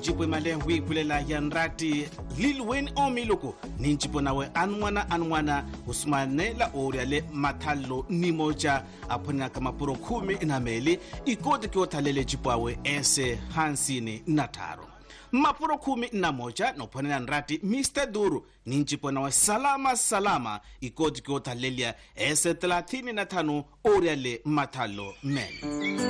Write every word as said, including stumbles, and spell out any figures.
ichipo male wi kulela yanrati Lil Wayne Omiloko ninchipo nawe anwana anwana usmane la oria le matalo nimoja apona kama puro kumi na meli ikode kyo talele chipawe ese hansini nataro mapuro kumi na moja no ponena nrati Mister Duru ninchipo nawe salama salama ikode kyo talelia ese thelathini na tano oria le matalo meli.